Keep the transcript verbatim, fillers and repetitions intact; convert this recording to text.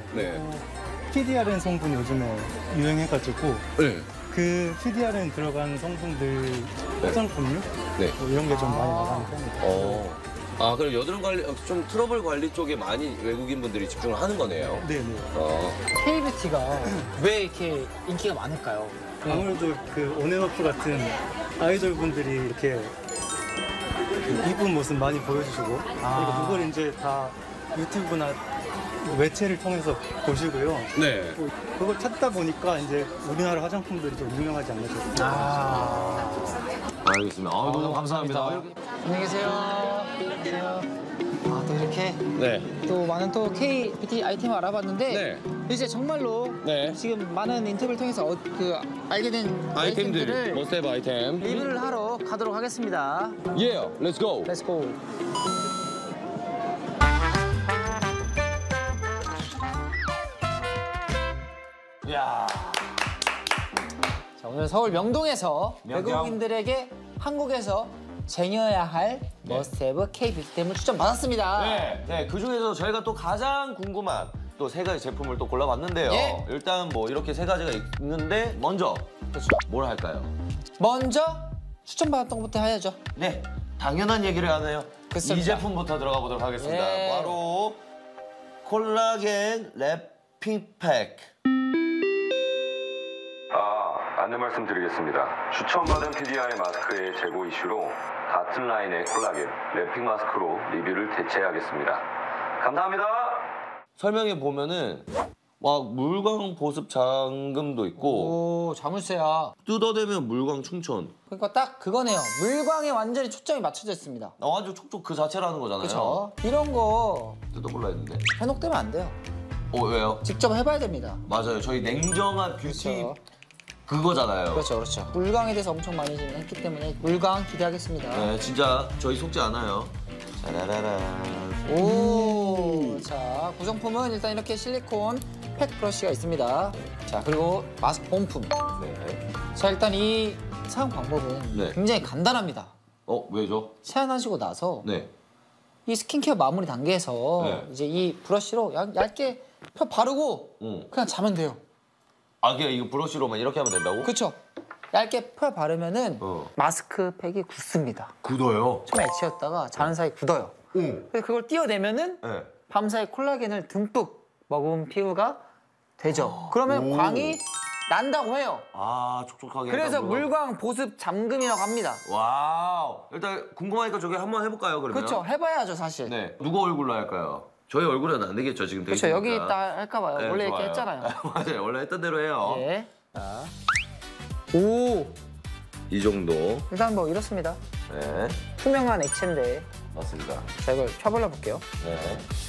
네. 어, 피디알엔 성분 요즘에 유행해가지고 네. 그 피디알엔 들어간 성분들 화장품류 네. 뭐 이런 게 좀 많이 나가는 편입니다. 어. 아, 그럼 여드름 관리, 어, 좀 트러블 관리 쪽에 많이 외국인 분들이 집중을 하는 거네요. 네네. 어. K뷰티가 왜 이렇게 인기가 많을까요? 아무래도 그 온앤오프 같은 아이돌 분들이 이렇게 그 이쁜 모습 많이 보여주시고 그리고 그걸 이제 다 유튜브나 매체를 통해서 보시고요. 네. 또 그걸 찾다 보니까 이제 우리나라 화장품들이 좀 유명하지 않나 싶습니다. 아, 알겠습니다. 아, 너무 감사합니다. 이렇게... 안녕히 계세요. 안녕하세요. 아, 또 이렇게 네. 또 많은 또 K뷰티 아이템을 알아봤는데 네. 이제 정말로 네. 지금 많은 인터뷰를 통해서 어, 그 알게 된 아이템들, 아이템들을 머스테브 아이템. 리뷰를 하러 가도록 하겠습니다. 예, 렛츠 고. Let's go. 야. 자, 오늘 서울 명동에서 명동. 외국인들에게 한국에서 쟁여야 할 네. 머스테브 K뷰티템을 추천받았습니다. 네, 네, 그 중에서 저희가 또 가장 궁금한 또 세 가지 제품을 또 골라봤는데요. 예. 일단 뭐 이렇게 세 가지가 있는데 먼저 그렇죠. 뭘 할까요? 먼저 추천받았던 것부터 해야죠. 네, 당연한 얘기를 하네요. 그렇습니다. 이 제품부터 들어가 보도록 하겠습니다. 예. 바로 콜라겐 랩핑팩. 아, 안내 말씀드리겠습니다. 추천받은 피디아이 마스크의 재고 이슈로 같은 라인의 콜라겐 랩핑 마스크로 리뷰를 대체하겠습니다. 감사합니다. 설명해 보면은 막 물광 보습 잠금도 있고 오, 자물쇠야. 뜯어대면 물광 충전. 그러니까 딱 그거네요. 물광에 완전히 초점이 맞춰져 있습니다. 아, 완전 촉촉 그 자체라는 거잖아요. 그렇죠. 이런 거 뜯어볼라 했는데. 현혹되면 안 돼요. 어, 왜요? 직접 해봐야 됩니다. 맞아요. 저희 냉정한 뷰티 그렇죠. 그거잖아요. 그렇죠, 그렇죠. 물광에 대해서 엄청 많이 했기 때문에 물광 기대하겠습니다. 네, 진짜 저희 속지 않아요. 짜라라란. 오, 자 구성품은 일단 이렇게 실리콘 팩 브러쉬가 있습니다. 자 그리고 마스크 본품. 네. 자 일단 이 사용 방법은 네. 굉장히 간단합니다. 어, 왜죠? 세안하시고 나서 네. 이 스킨케어 마무리 단계에서 네. 이제 이 브러쉬로 얇, 얇게 펴 바르고 응. 그냥 자면 돼요. 아, 그냥 이거 브러쉬로만 이렇게 하면 된다고? 그렇죠? 얇게 펴 바르면은 어. 마스크팩이 굳습니다. 굳어요. 처음에 액체였다가 자는 사이 굳어요. 응. 그래서 그걸 띄어내면은 네. 밤사이 콜라겐을 듬뿍 머금은 피부가 되죠. 그러면 오. 광이 난다고 해요. 아, 촉촉하게. 그래서 약간 물광. 물광 보습 잠금이라고 합니다. 와우. 일단 궁금하니까 저기 한번 해볼까요, 그러면? 그렇죠. 해봐야죠, 사실. 네. 누구 얼굴로 할까요? 저희 얼굴은 안 되겠죠, 지금 되어 그렇죠. 여기 있으니까. 있다 할까 봐요. 네, 원래 이렇게 좋아요. 했잖아요. 맞아요. 원래 했던 대로 해요. 예. 자. 오. 이 정도. 일단 뭐 이렇습니다. 네. 투명한 액체인데. 맞습니다. 자, 이걸 펴발라 볼게요. 네.